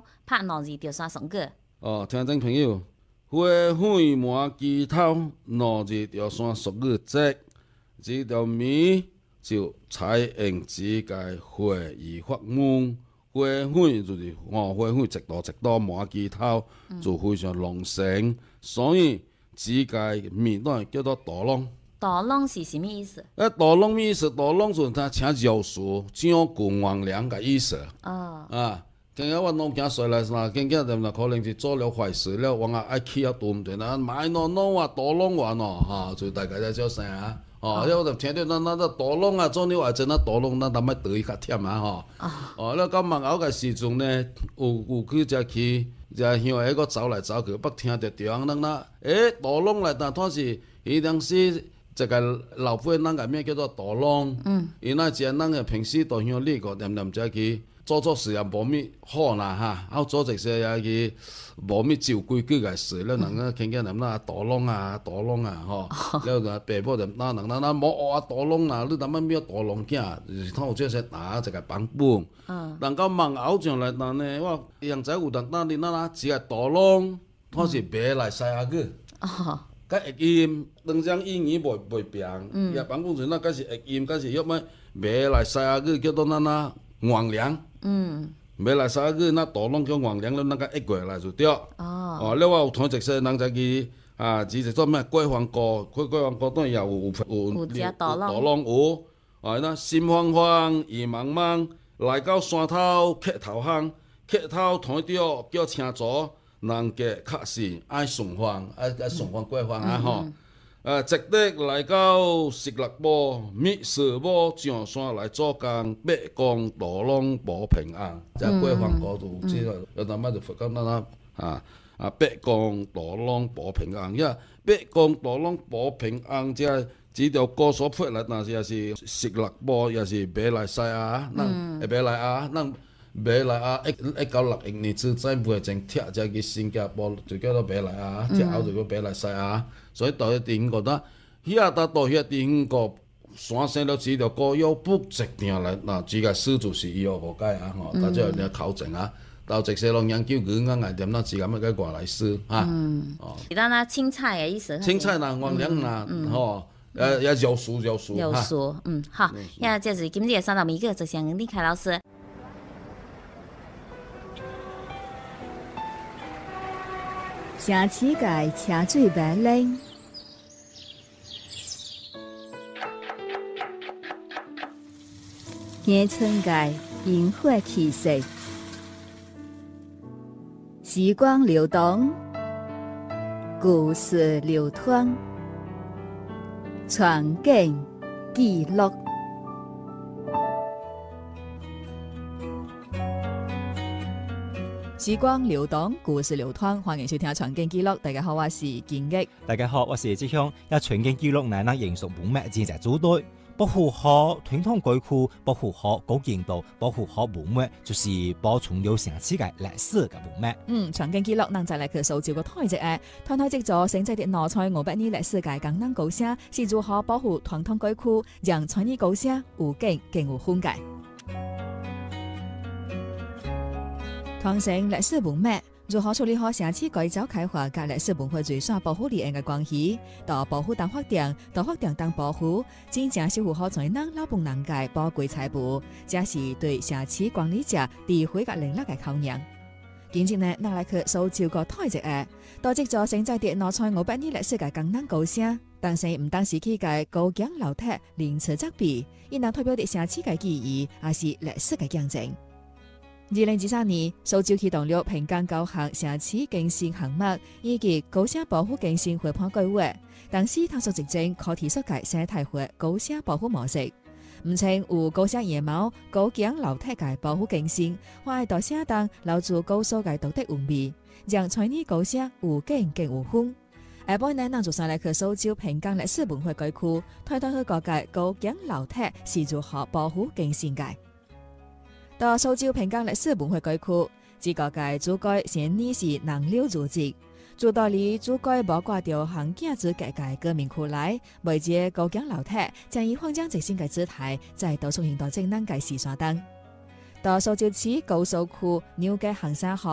拍哪字條啥上個？ 哦，聽眾朋友，花粉麻枝頭，哪字條山屬語節，這條米就採用自家花而發夢。花粉就是花粉一朵麻枝頭就非常濃盛，所以自家面都係叫做大浪。 大浪是什麼意思？ 大浪意思，大浪就是他請饒恕、照顧亡靈嘅意思。 哦。 啊，今日我弄件衰來噻，今日人可能是做了壞事了，我愛氣啊對唔對啦？買弄啊，大浪話喏，嚇，就大家在叫聲啊。哦，我就聽到那大浪啊，做你話真啊大浪，那咪對較忝啊，吼。哦，那到門口嘅時陣呢，有去只去，只向迄個走來走去，不聽着對方人啦。大浪來，但當時伊當時。這個老輩人個名叫做大浪，伊那只人個平時都向呢個念只去做事也無咩好啦哈，做這些也去無咩照規矩個事，了人個聽見人那大浪啊，吼，了就爸母就那人那冇學啊大浪啊，你怎麼咩大浪囝，就是通這些拿這個版本，人家問後上來，但呢我現在有人那你那只個大浪，它是別來西亞個。甲譯音，當張英語袂平，也辦公室那個是譯音，個是要麼馬來西亞語叫做那黃粱，馬來西亞語那大浪叫黃粱，那個譯過來就對。哦，了我有睇一些人就去只是做咩桂花糕，桂花糕當然有大浪有，那心慌慌，意茫茫，來到山頭磕頭巷，磕頭睇到叫請座。人家確實愛順風，愛順風過風啊！吼，值得來到石勒堡、密斯堡上山來做工，北江大浪保平安。即過風高度，即個有淡仔就佛講北江大浪保平安。因為北江大浪保平安，即條歌所配來，但是也是石勒堡，也是馬來西亞，馬來亞，馬來亞1961年至在每正踢只去新加坡就叫做馬來亞，之後就叫馬來西亞，所以到一點覺得，遐到遐點個山上了幾條歌又不直定來，嗱，這個詩就是伊個何解啊？吼，大家有啲考證啊，到這些攏研究佢啱啱點那自咁嘅個外來詩啊。 哦，而那青菜嘅意思。青菜嗱，黃粱嗱，吼，也饒恕。饒恕，好，呀，這是今日嘅三道謎語，就向李凱老師。 城市界車水馬龍，鄉村界煙火氣息，時光流動，故事流傳，傳景記錄。時光流動，故事流傳，歡迎收聽《傳景記錄》。大家好，我是金玉。 大家好，我是志向。要傳景記錄，乃能營屬文物正在組隊，保護好傳統鬼庫，保護好古建築，保護好文物，就是保存了城市嘅歷史嘅文物。 傳景記錄，能再嚟去搜照個台籍嘅，台籍咗成績啲拿出500年歷史嘅功能高聲，是如何保護傳統鬼庫，讓傳藝高聲有景更有風格。傳承歷史文物，如何處理好城市改造開發及歷史文化遺產保護利益嘅關係？到保護當發展，到發展當保護，真正守護好全人老本人嘅寶貴財富，這是對城市管理者智慧嘅能力嘅考驗。今日呢，拿來去搜照個台籍嘅，到即咗成在啲拿出500年歷史嘅功能高聲，但是唔單是佢嘅高牆樓梯、連詞則備，亦能代表啲城市嘅記憶，也是歷史嘅見證。2023年，搜照啟動了平江高校城市更新項目以及高聲保護更新活盤計劃，同時探索實證可提出嘅生態化高聲保護模式。唔稱有高聲野貓、高牆樓梯嘅保護更新，或係大聲當留住高數嘅獨特韻味，讓傳藝高聲有景更有風。下半年，咱就上來去搜照平江歷史文化區區，推動去各界高牆樓梯是如何保護更新嘅。到搜照平江歷史文化區區，自各界主改先呢是能留住職，做道理主改包括掉行徑之各界革命區來，媒介高牆樓梯，將以擴張直線嘅姿態，再度出現到正能嘅時刷燈。到搜照此高數區紐嘅行山河。